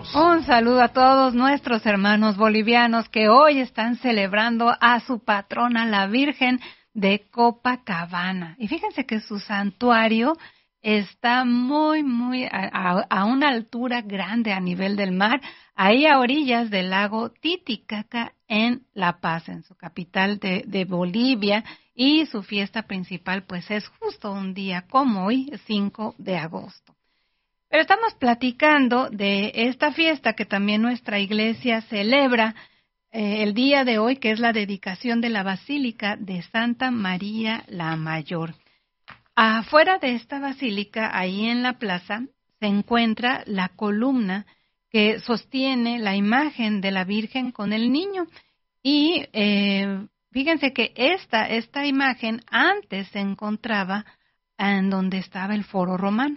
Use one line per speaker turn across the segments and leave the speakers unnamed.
saludos.
Un saludo a todos nuestros hermanos bolivianos que hoy están celebrando a su patrona, la Virgen de Copacabana. Y fíjense que su santuario está muy a una altura grande a nivel del mar, ahí a orillas del lago Titicaca en La Paz, en su capital de Bolivia, y su fiesta principal pues es justo un día como hoy, 5 de agosto. Pero estamos platicando de esta fiesta que también nuestra iglesia celebra el día de hoy, que es la dedicación de la Basílica de Santa María la Mayor. Afuera de esta basílica, ahí en la plaza, se encuentra la columna que sostiene la imagen de la Virgen con el niño. Y fíjense que esta imagen antes se encontraba en donde estaba el Foro Romano.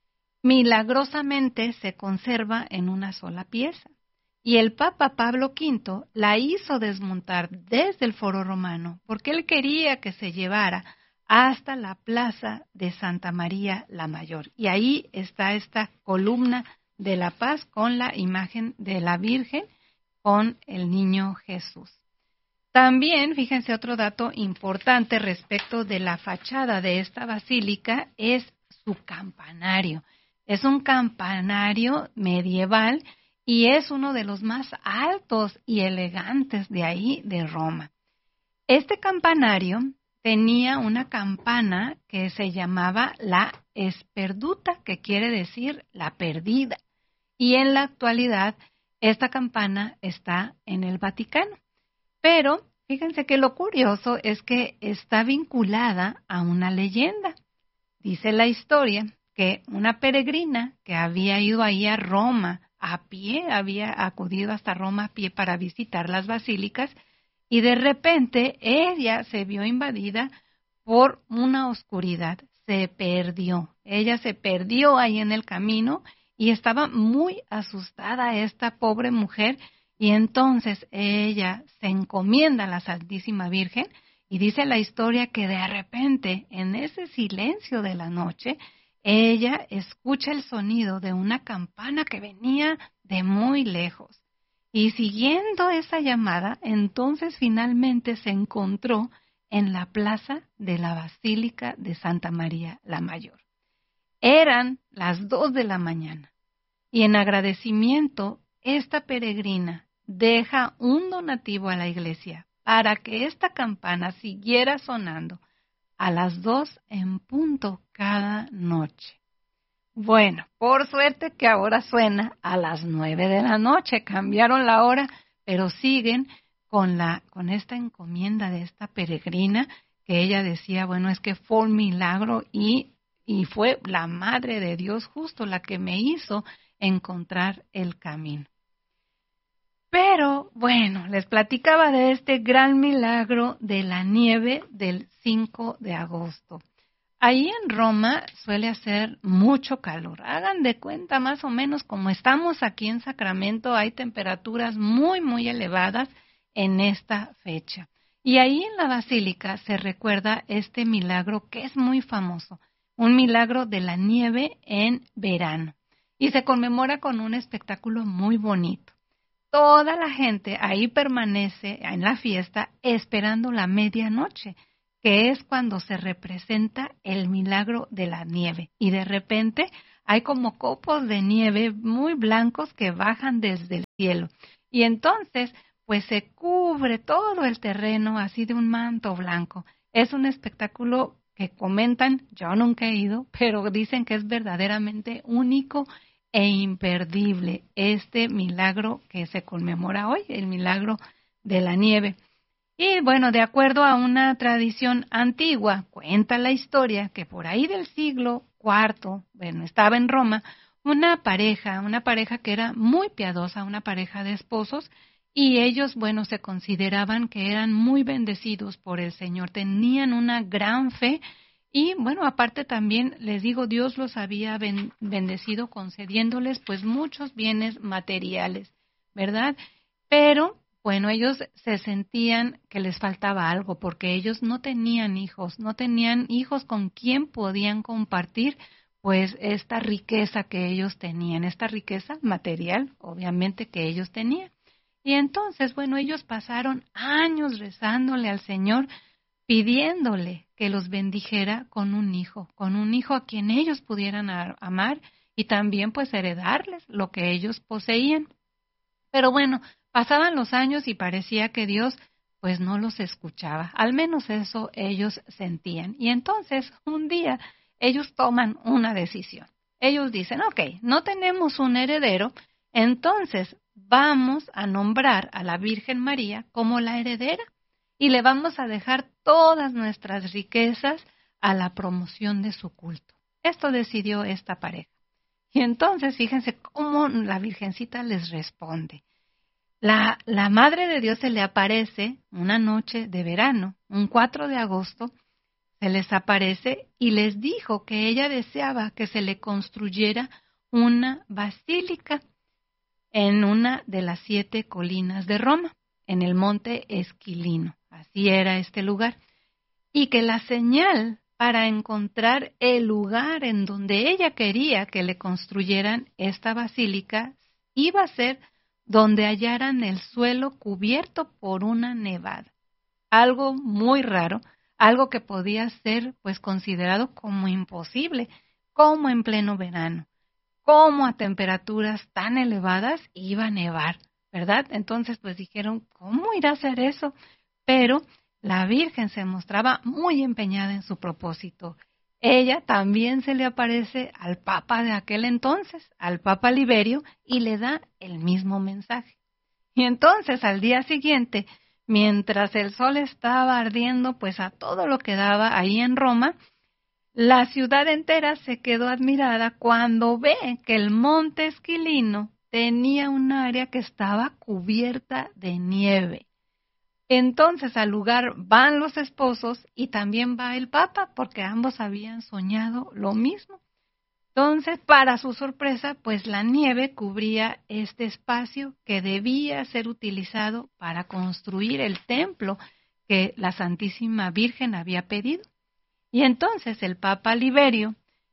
Milagrosamente se conserva en una sola pieza. Y el Papa Pablo V la hizo desmontar desde el Foro Romano porque él quería que se llevara hasta la plaza de Santa María la Mayor. Y ahí está esta columna de la paz con la imagen de la Virgen con el niño Jesús. También, fíjense, otro dato importante respecto de la fachada de esta basílica es su campanario. Es un campanario medieval y es uno de los más altos y elegantes de ahí, de Roma. Este campanario tenía una campana que se llamaba la Sperduta, que quiere decir la perdida. Y en la actualidad, esta campana está en el Vaticano. Pero fíjense que lo curioso es que está vinculada a una leyenda. Dice la historia que una peregrina que había ido ahí a Roma a pie, había acudido hasta Roma a pie para visitar las basílicas, y de repente ella se vio invadida por una oscuridad, se perdió. Ella se perdió ahí en el camino y estaba muy asustada esta pobre mujer, y entonces ella se encomienda a la Santísima Virgen y dice la historia que de repente en ese silencio de la noche ella escucha el sonido de una campana que venía de muy lejos. Y siguiendo esa llamada, entonces finalmente se encontró en la plaza de la Basílica de Santa María la Mayor. Eran las 2 de la mañana y en agradecimiento esta peregrina deja un donativo a la iglesia para que esta campana siguiera sonando a las 2 en punto cada noche. Bueno, por suerte que ahora suena a las 9 de la noche, cambiaron la hora, pero siguen con esta encomienda de esta peregrina, que ella decía, bueno, es que fue un milagro y fue la Madre de Dios justo la que me hizo encontrar el camino. Pero, bueno, les platicaba de este gran milagro de la nieve del 5 de agosto. Ahí en Roma suele hacer mucho calor. Hagan de cuenta más o menos como estamos aquí en Sacramento, hay temperaturas muy elevadas en esta fecha. Y ahí en la basílica se recuerda este milagro que es muy famoso, un milagro de la nieve en verano. Y se conmemora con un espectáculo muy bonito. Toda la gente ahí permanece en la fiesta esperando la medianoche, que es cuando se representa el milagro de la nieve. Y de repente hay como copos de nieve muy blancos que bajan desde el cielo. Y entonces, pues se cubre todo el terreno así de un manto blanco. Es un espectáculo que comentan, yo nunca he ido, pero dicen que es verdaderamente único e imperdible este milagro que se conmemora hoy, el milagro de la nieve. Y bueno, de acuerdo a una tradición antigua, cuenta la historia que por ahí del siglo IV, bueno, estaba en Roma una pareja que era muy piadosa, una pareja de esposos, y ellos, bueno, se consideraban que eran muy bendecidos por el Señor, tenían una gran fe. Y bueno, aparte también les digo, Dios los había bendecido concediéndoles pues muchos bienes materiales, ¿verdad? Pero bueno, ellos se sentían que les faltaba algo porque ellos no tenían hijos con quien podían compartir pues esta riqueza que ellos tenían, esta riqueza material, obviamente, que ellos tenían. Y entonces, bueno, ellos pasaron años rezándole al Señor, pidiéndole que los bendijera con un hijo a quien ellos pudieran amar y también pues heredarles lo que ellos poseían. Pero bueno, pasaban los años y parecía que Dios pues no los escuchaba, al menos eso ellos sentían. Y entonces un día ellos toman una decisión. Ellos dicen, ok, no tenemos un heredero, entonces vamos a nombrar a la Virgen María como la heredera y le vamos a dejar todas nuestras riquezas a la promoción de su culto. Esto decidió esta pareja. Y entonces fíjense cómo la Virgencita les responde. La Madre de Dios se le aparece una noche de verano, un 4 de agosto, se les aparece y les dijo que ella deseaba que se le construyera una basílica en una de las 7 colinas de Roma, en el monte Esquilino. Así era este lugar. Y que la señal para encontrar el lugar en donde ella quería que le construyeran esta basílica iba a ser donde hallaran el suelo cubierto por una nevada. Algo muy raro, algo que podía ser pues considerado como imposible, como en pleno verano, como a temperaturas tan elevadas iba a nevar, ¿verdad? Entonces pues dijeron, ¿cómo irá a hacer eso? Pero la Virgen se mostraba muy empeñada en su propósito. Ella también se le aparece al Papa de aquel entonces, al Papa Liberio, y le da el mismo mensaje. Y entonces al día siguiente, mientras el sol estaba ardiendo pues a todo lo que daba ahí en Roma, la ciudad entera se quedó admirada cuando ve que el monte Esquilino tenía un área que estaba cubierta de nieve. Entonces al lugar van los esposos y también va el Papa, porque ambos habían soñado lo mismo. Entonces, para su sorpresa, pues la nieve cubría este espacio que debía ser utilizado para construir el templo que la Santísima Virgen había pedido. Y entonces el Papa Liberio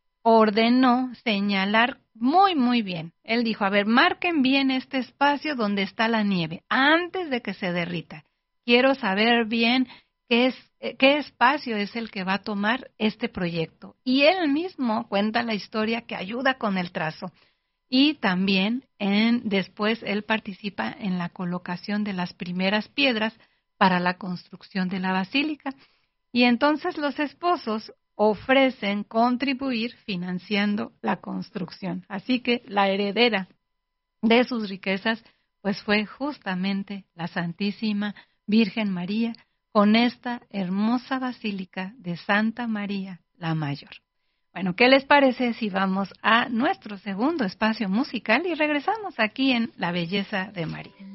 ordenó señalar muy bien. Él dijo, a ver, marquen bien este espacio donde está la nieve, antes de que se derrita. Quiero saber bien qué espacio es el que va a tomar este proyecto. Y él mismo cuenta la historia que ayuda con el trazo. Y también después él participa en la colocación de las primeras piedras para la construcción de la basílica. Y entonces los esposos ofrecen contribuir financiando la construcción. Así que la heredera de sus riquezas pues fue justamente la Santísima Virgen María, con esta hermosa basílica de Santa María la Mayor. Bueno, ¿qué les parece si vamos a nuestro segundo espacio musical y regresamos aquí en La Belleza de María?